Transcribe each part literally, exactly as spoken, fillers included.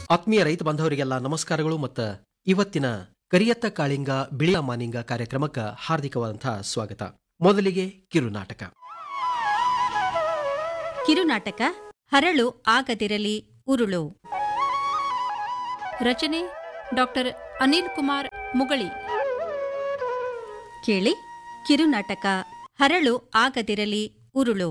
ಆತ್ಮೀಯ ರೈತ ಬಾಂಧವರಿಗೆಲ್ಲ ನಮಸ್ಕಾರಗಳು ಮತ್ತು ಇವತ್ತಿನ ಕರಿಯತ್ತ ಕಾಳಿಂಗ ಬಿಳಿಯ ಮಾನಿಂಗ ಕಾರ್ಯಕ್ರಮಕ್ಕೆ ಹಾರ್ದಿಕವಾದಂತಹ ಸ್ವಾಗತ. ಮೊದಲಿಗೆ ಕಿರುನಾಟಕ. ಕಿರುನಾಟಕ ಹರಳು ಆಗದಿರಲಿ ಉರುಳು. ರಚನೆ ಡಾಕ್ಟರ್ ಅನಿಲ್ ಕುಮಾರ್ ಮುಗಳಿ. ಕೇಳಿ ಕಿರುನಾಟಕ ಹರಳು ಆಗದಿರಲಿ ಉರುಳು.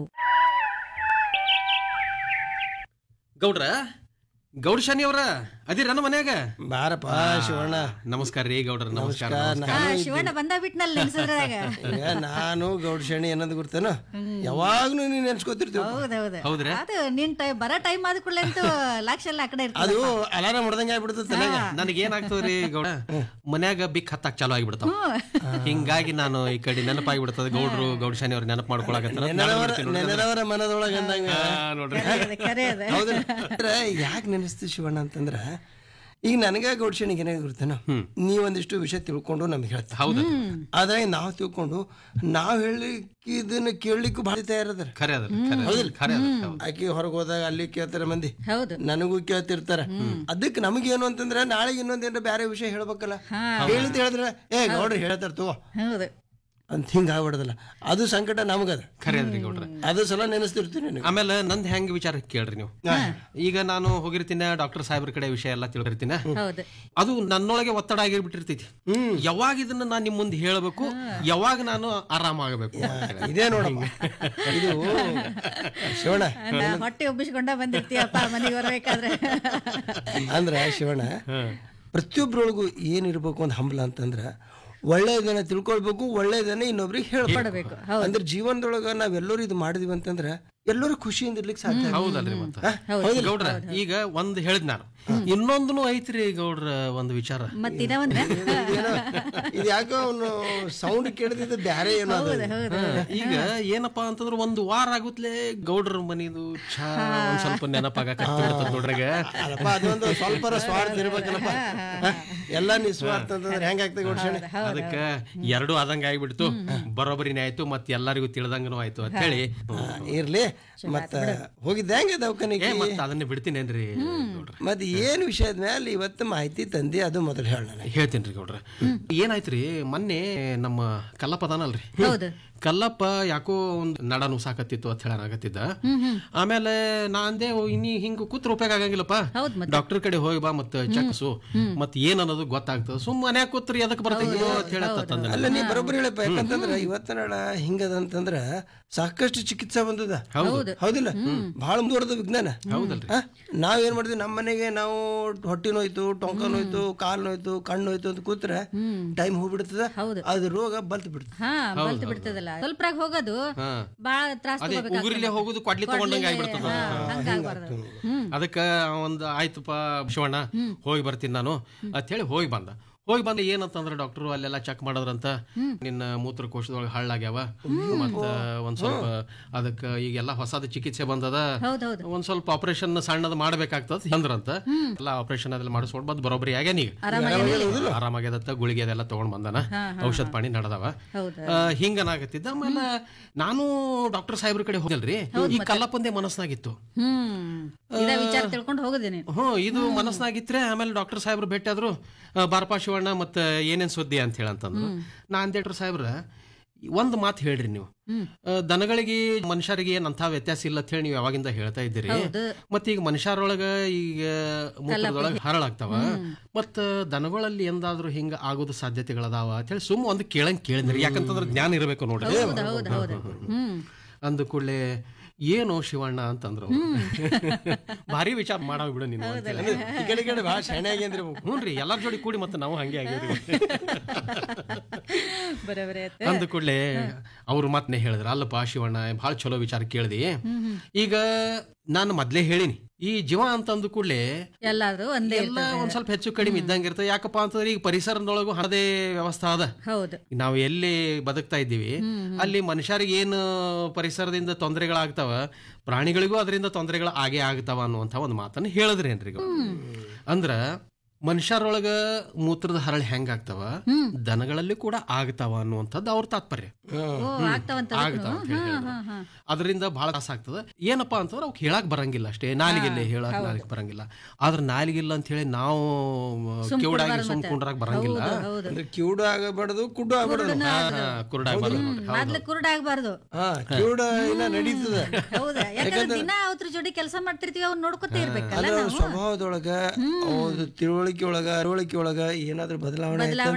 ಗೌಡ್ರ ಗೌಡಶಾನಿ ಅವರ ಅದಿರನ ಮನ್ಯಾಗ? ಬಾರಪ್ಪ ಶಿವಣ್ಣ. ನಮಸ್ಕಾರ ರೀ ಗೌಡ್ರ. ನಮಸ್ಕಾರ. ಶಿವಣ್ಣ ಬಂದ ಬಿಟ್ನಲ್ಲಿ ನಾನು ಗೌಡಶಾಣಿ ಅನ್ನೋದು ಗುರ್ತೇನ ಯಾವಾಗ್ಲೂ ನೀನ್ ನೆನ್ಸ್ಕೊತಿರ್ತೀವಿ. ಹೌದೌದು, ಅದು ನಿನ್ ಟೈಮ್ ಬರೋ ಟೈಮ್ ಆದ ಕೂಡಲೇ ಅಂತೂ ಲಕ್ಷ ಎಲ್ಲ ಆ ಕಡೆ ಅದು ಅಲಾರಾಮ್ ಹೊಡೆದಂಗೆ ಆಗ್ಬಿಡ್ತದೆ. ನನಗೆ ಏನಾಗ್ತದ್ರಿ ಗೌಡ, ಮನ್ಯಾಗ ಬಿಕ್ ಹತ್ತಾಕ್ ಚಾಲು ಆಗಿಬಿಡ್ತಾವ. ಹಿಂಗಾಗಿ ನಾನು ಈ ಕಡೆ ನೆನಪಾಗಿಬಿಡ್ತದೆ. ಗೌಡ್ರು ಗೌಡಶಾನಿ ಅವ್ರ ನೆನಪು ಮಾಡ್ಕೊಳಕತ್ತಾರ. ನೆನದವರ ಮನದೊಳಗ ನೋಡ್ರಿ. ಯಾಕೆ ನೆನೆಸ್ತೀವಿ ಶಿವಣ್ಣ ಅಂತಂದ್ರ, ಈಗ ನನಗ ಗೌಡಶಾಣಿಗೆ ಏನಾಗ ಗುರ್ತೇನೋ, ನೀವೊಂದಿಷ್ಟು ವಿಷಯ ತಿಳ್ಕೊಂಡು ನಮ್ಗೆ ಹೇಳ್ತೀವಿ. ಹೌದು. ಆದ್ರೆ ನಾವು ತಿಳ್ಕೊಂಡು ನಾವ್ ಹೇಳಿಕ್ ಇದನ್ನ ಕೇಳಲಿಕ್ಕೂ ಭಾಳ ತಯಾರದಾರ. ಆಕಿ ಹೊರಗೆ ಹೋದಾಗ ಅಲ್ಲಿ ಕೇಳ್ತಾರ ಮಂದಿ, ನನಗೂ ಕೇಳ್ತಿರ್ತಾರ. ಅದಕ್ಕೆ ನಮಗೇನು ಅಂತಂದ್ರ ನಾಳೆ ಇನ್ನೊಂದೇನ ಬೇರೆ ವಿಷಯ ಹೇಳ್ಬೇಕಲ್ಲ. ಹೇಳಿದ್ ಹೇಳಿದ್ರ ಏ ಗೌಡ್ರಿ ಹೇಳ್ತಾರ ತೋ ಅಂತ ಹಿಂಗ ಆಗ್ಬಿಡದಲ್ಲ. ಅದು ಸಂಕಟ ನಮಗದ. ಖರೆ ಅದ್ರಿ ಗೌಡ್ರ. ಅದು ಸಲ ನೆನೆಸ್ತಿರ್ತೀನಿ. ಆಮೇಲೆ ನಂದ್ ಹೆಂಗ್ ವಿಚಾರ ಕೇಳ್ರಿ ನೀವು. ಈಗ ನಾನು ಹೋಗಿರ್ತೀನಿ ಡಾಕ್ಟರ್ ಸಾಹೇಬ್ರ ಕಡೆ ವಿಷಯ ಎಲ್ಲಾ ತಿಳ್ದಿರ್ತೀನಿ. ಅದು ನನ್ನೊಳಗೆ ಒತ್ತಡ ಆಗಿರ್ಬಿಟ್ಟಿರ್ತೈತಿ. ಯಾವಾಗ ಇದನ್ನ ನಾನ್ ನಿಮ್ ಮುಂದೆ ಹೇಳ್ಬೇಕು, ಯಾವಾಗ ನಾನು ಆರಾಮ ಆಗಬೇಕು. ಇದೇ ನೋಡಮ್ಮ ಇದು ಶಿವಣ್ಣ. ಹೊಟ್ಟೆ ಒಬ್ಬಿಸ್ಕೊಂಡ ಬಂದಿರ್ತೀಯಪ್ಪ ಮನೆಗೆ ಬರ್ಬೇಕಾದ್ರೆ. ಅಂದ್ರ ಶಿವಣ್ಣ, ಪ್ರತಿಯೊಬ್ಬರೊಳಗು ಏನಿರ್ಬೇಕು ಅಂತ ಹಂಬಲ ಅಂತಂದ್ರ ಒಳ್ಳೇದನ್ನ ತಿಳ್ಕೊಳ್ಬೇಕು, ಒಳ್ಳೇದನ್ನ ಇನ್ನೊಬ್ರಿಗೆ ಹೇಳ್ಕೊಡ್ಬೇಕು. ಅಂದ್ರೆ ಜೀವನದೊಳಗ ನಾವೆಲ್ಲರೂ ಇದು ಮಾಡಿದ್ವಿ ಅಂತಂದ್ರ ಎಲ್ಲರೂ ಖುಷಿಯಿಂದ ಇರ್ಲಿಕ್ಕೆ ಸಾಧ್ಯ. ಹೌದಲ್ರಿ ಮತ್ತೆ ಗೌಡ್ರ. ಈಗ ಒಂದ್ ಹೇಳಿದ್ ನಾನು, ಇನ್ನೊಂದನು ಐತ್ರಿ ಗೌಡ್ರ ಒಂದು ವಿಚಾರ. ಇದು ಯಾಕೋ ಅವನು ಸೌಂಡ್ ಕೇಳಿದ ಬ್ಯಾರೆ ಏನೋ. ಈಗ ಏನಪ್ಪಾ ಅಂತಂದ್ರ ಒಂದ್ ವಾರ ಆಗುತ್ತಲೇ ಗೌಡ್ರ ಮನಿದು ಚಾ ಒಂದ್ ಸ್ವಲ್ಪ ನೆನಪಾಗತ್ತ ನೋಡ್ರಾಗ. ಅಲ್ಲಪ್ಪ ಅದೊಂದು ಸ್ವಲ್ಪ ಸ್ವಾರ್ಥ ಇರ್ಬೇಕಲ್ಲಪ್ಪ. ಎಲ್ಲಾ ನಿಸ್ವಾರ್ಥ ಅಂತಂದ್ರೆ ಹೆಂಗಾಗ್ತದೆ ಗೌಡ್ಶಾಣಿ? ಅದಕ್ಕ ಎರಡು ಆದಂಗ ಆಗ್ಬಿಡ್ತು, ಬರೋಬರಿನೇ ಆಯ್ತು, ಮತ್ ಎಲ್ಲರಿಗೂ ತಿಳಿದಂಗನು ಆಯ್ತು ಅಂತ ಹೇಳಿ ಇರ್ಲಿ. ಮತ್ತ ಹೋಗಿದ್ದ ಹೆಂಗ ದವಾಖಾನಿಗೆ? ಮತ್ತ ಅದನ್ನ ಬಿಡ್ತೀನೇನ್ರಿ ಮತ್ ಏನ್ ವಿಷಯದ ಮೇಲೆ ಇವತ್ತು ಮಾಹಿತಿ ತಂದಿ ಅದು ಮೊದಲು ಹೇಳ. ಹೇಳ್ತೇನ್ರಿ ಗೌಡ್ರ. ಏನಾಯ್ತ್ರಿ, ಮೊನ್ನೆ ನಮ್ಮ ಕಲ್ಲಪ್ಪ ಅದಾನಲ್ರಿ, ಕಲ್ಲಪ್ಪ ಯಾಕೋ ಒಂದ್ ನಡ ನುಸಾಕತ್ತಿತ್ತು ಅಂತ ಹೇಳಾಗತ್ತಿದ್ದ. ಆಮೇಲೆ ನಾ ಅಂದೆ, ಇನ್ನಿ ಹಿಂಗ ಕೂತ್ರ ಉಪಯೋಗ ಆಗಂಗಿಲ್ಲಪ್ಪ, ಡಾಕ್ಟರ್ ಕಡೆ ಹೋಗಿ ಬಾ ಮತ್ ಚೆಕ್ಸು, ಮತ್ ಏನ್ ಅನ್ನೋದು ಗೊತ್ತಾಗ್ತದ. ಸುಮ್ ಮನ್ಯಾಗ ಕೂತ್ರಿ ಎದಕ್ ಬರ್ತೈತಿ ಅಂತ ಹೇಳತ್ತ. ಅಲ್ಲ ನೀ ಬರೋಬ್ಬರಿ ಹೇಳಪ್ಪ. ಯಾಕಂತಂದ್ರ ಇವತ್ತ ನಡ ಹಿಂಗದಂತಂದ್ರ ಸಾಕಷ್ಟು ಚಿಕಿತ್ಸಾ ಬಂದದ. ಹೌದಿಲ್ಲ? ಬಹಳ ಮುಂದುವರೆದ ವಿಜ್ಞಾನ. ಹೌದಲ್ರಿ. ನಾವ್ ಏನ್ ಮಾಡಿದ್ವಿ, ನಮ್ಮ ಮನೆಗೆ ನಾವು ಹೊಟ್ಟಿ ನೋಯ್ತು, ಟೊಂಕ ನೋಯ್ತು, ಕಾಲ್ ನೋಯ್ತು, ಕಣ್ಣು ನೋಯ್ತು ಅಂತ ಕೂತ್ರೆ ಟೈಮ್ ಹೋಗ್ಬಿಡ್ತದ. ಅದು ರೋಗ ಬಲ್ತ್ ಬಿಡ್ತದಲ್ಲ. ಸ್ವಲ್ಪ ಹೋಗೋದು ಬಹಳ ತ್ರಾಸ, ಹೋಗುದು ಕ್ವಾಟ್ಲಿ ತಗೊಂಡಂಗ ಆಗ್ಬಿಡ್ತದ. ಅದಕ್ಕ ಒಂದ್ ಆಯ್ತಪ್ಪ ಶಿವಣ್ಣ ಹೋಗಿ ಬರ್ತೀನಿ ನಾನು ಅಂತ ಹೇಳಿ ಹೋಗಿ ಬಂದ. ಹೋಗಿ ಬಂದ ಏನಂತಂದ್ರ ಡಾಕ್ಟರ್ ಅಲ್ಲೆಲ್ಲ ಚೆಕ್ ಮಾಡದ್ರಂತ, ನಿನ್ನ ಮೂತ್ರಕೋಶದೊಳಗೆ ಹಳ್ಳಾಗ್ಯಾವ, ಮತ್ತ ಒಂದ್ ಸ್ವಲ್ಪ ಅದಕ್ಕ ಈಗೆಲ್ಲ ಹೊಸದ ಚಿಕಿತ್ಸೆ ಬಂದದ, ಒಂದ್ ಸ್ವಲ್ಪ ಆಪರೇಷನ್ ಸಣ್ಣದ್ ಮಾಡ್ಬೇಕಾಗ್ತದ ಅಂದ್ರಂತ. ಎಲ್ಲ ಆಪರೇಷನ್ ಅದೆಲ್ಲ ಮಾಡಿಸ್ಕೊಂಡ್ ಬಂದ್ ಬರೋಬ್ಬರಿ ಆಗ್ಯಾನ. ಈಗ ಆರಾಮಾಗ್ಯದತ್ತ, ಗುಳಿಗೆ ಅದೆಲ್ಲ ತಗೊಂಡ್ ಬಂದಾನ, ಔಷಧ ಪಾಣಿ ನಡದವ. ಹಿಂಗನಾಗತ್ತಿದ್ದ. ಆಮೇಲೆ ನಾನು ಡಾಕ್ಟರ್ ಸಾಹೇಬ್ರ ಕಡೆ ಹೋಗಲ್ರಿ, ಈ ಕಲ್ಲಪ್ಪಂದೇ ಮನಸ್ನಾಗಿತ್ತು. ಹ್ಮ್ ಇದು ಮನಸ್ನಾಗಿತ್ರೆ. ಆಮೇಲೆ ಡಾಕ್ಟರ್ ಸಾಹೇಬ್ರು ಭೇಟಿ ಆದ್ರು, ಬಾರಪಾ ಶಿವಣ್ಣ ಮತ್ತ ಏನೇನ್ ಸುದ್ದಿ ಅಂತ ಹೇಳಂತಂದ್ರು. ನಾ ಅಂದೇಟ್ರ ಸಾಹೇಬ್ರ ಒಂದ್ ಮಾತು ಹೇಳ್ರಿ, ನೀವು ದನಗಳಿಗೆ ಮನುಷ್ಯರಿಗೆ ಏನಂತ ವ್ಯತ್ಯಾಸ ಇಲ್ಲ ಅಂತ ಹೇಳಿ ನೀವು ಯಾವಾಗಿಂದ ಹೇಳ್ತಾ ಇದ್ದೀರಿ. ಮತ್ತ ಈಗ ಮನುಷ್ಯರೊಳಗ ಈಗ ಮೂತ್ರದೊಳಗ ಹರಳಾಗ್ತಾವ, ಮತ್ತ ದನಗಳಲ್ಲಿ ಎಂದಾದ್ರೂ ಹಿಂಗ ಆಗೋದು ಸಾಧ್ಯತೆಗಳದಾವ ಅಂತ ಹೇಳಿ ಸುಮ್ಮ ಒಂದು ಕೇಳಂಗ್ ಕೇಳಿದ್ರಿ. ಯಾಕಂತಂದ್ರೆ ಜ್ಞಾನ ಇರಬೇಕು ನೋಡ್ರಿ. ಅಂದ ಕೂಡಲೇ ಏನೋ ಶಿವಣ್ಣ ಅಂತಂದ್ರು, ಭಾರಿ ವಿಚಾರ ಮಾಡಾವ್ ಬಿಡು ನೀನು. ಬಹಳ ಶಾಣೆ ಆಗ್ಯಂದ್ರಿ. ಹ್ಞೂನ್ರಿ, ಎಲ್ಲಾರ ಜೋಡಿ ಕೂಡಿ ಮತ್ತೆ ನಾವು ಹಂಗೆ ಆಗಿವ್ರಿ. ಅಂದ ಕೂಡಲೇ ಅವ್ರು ಮತ್ನೆ ಹೇಳಿದ್ರ, ಅಲ್ಲಪ್ಪ ಶಿವಣ್ಣ ಬಹಳ ಚಲೋ ವಿಚಾರ ಕೇಳ್ದಿ. ಈಗ ನಾನು ಮೊದ್ಲೇ ಹೇಳಿನಿ, ಈ ಜೀವ ಅಂತಂದು ಕೂಡಲೇ ಎಲ್ಲ ಒಂದ್ ಸ್ವಲ್ಪ ಹೆಚ್ಚು ಕಡಿಮೆ ಇದ್ದಂಗ ಇರ್ತದೆ. ಯಾಕಪ್ಪ ಅಂತಂದ್ರೆ ಈಗ ಪರಿಸರದೊಳಗು ಹಣದೇ ವ್ಯವಸ್ಥೆ ಅದ. ನಾವು ಎಲ್ಲಿ ಬದುಕ್ತಾ ಇದ್ದೀವಿ ಅಲ್ಲಿ ಮನುಷ್ಯರಿಗೆ ಏನು ಪರಿಸರದಿಂದ ತೊಂದರೆಗಳಾಗ್ತಾವ, ಪ್ರಾಣಿಗಳಿಗೂ ಅದರಿಂದ ತೊಂದರೆಗಳು ಆಗೇ ಆಗ್ತಾವ ಅನ್ನುವಂಥ ಒಂದು ಮಾತನ್ನು ಹೇಳಿದ್ರೇನ್ರಿ. ಅಂದ್ರ ಮನುಷ್ಯರೊಳಗ ಮೂತ್ರದ ಹರಳು ಹೆಂಗ್ ಆಗ್ತಾವ ದನಗಳಲ್ಲಿ ಕೂಡ ಆಗ್ತಾವ ಅನ್ನುವಂಥದ್ದು ಅವ್ರ ತಾತ್ಪರ್ಯ. ಓ ಆಗ್ತಾವಂತ ಆಗ್ತಾವ ಅಂತ ಹೇಳಿ ಹೇಳಿದ್ರು. ಅದರಿಂದ ಬಹಳ ತ್ರಾಸ ಆಗ್ತದ. ಏನಪ್ಪಾ ಅಂತಂದ್ರೆ ಅವ್ಕೆ ಹೇಳಕ್ ಬರಂಗಿಲ್ಲ ಅಷ್ಟೇ, ನಾಲಿಗೆಲ್ಲ ಹೇಳಕ್ ನಾಲಿಗೆ ಬರಂಗಿಲ್ಲ. ಆದ್ರ ನಾಲಿಗಿಲ್ಲ ಅಂತ ಹೇಳಿ ನಾವು ಕಿವುಡಾಗಿ ಸುಮ್ ಕುಂಡ್ರಾಕ್ ಬರಂಗಿಲ್ಲ. ಅಂದ್ರೆ ಕಿವುಡು ಆಗಬಾರ್ದು, ಕುಡ್ಡು ಆಗಬಾರ್ದು, ಕುರುಡಾಗಬಾರ್ದು. ಮೊದ್ಲು ಕುರುಡಾಗಬಾರ್ದು. ಹಾ ಕಿವುಡ ಇನ್ನ ನಡೀತದ. ಹೌದಾ? ಯಾಕಂದ್ರೆ ದಿನ ಅವ್ರ ಜೋಡಿ ಕೆಲಸ ಮಾಡ್ತಿರ್ತೀವಿ, ಅವ್ನ ನೋಡ್ಕೊತ ಇರ್ಬೇಕಲ್ಲ. ಸ್ವಭಾವದೊಳಗ ಅವ್ರ ತಿಳುವಳಿಕೆ ಒಳಗ ಅರವಳಿಕೆ ಒಳಗ ಏನಾದ್ರೂ ಬದಲಾವಣೆ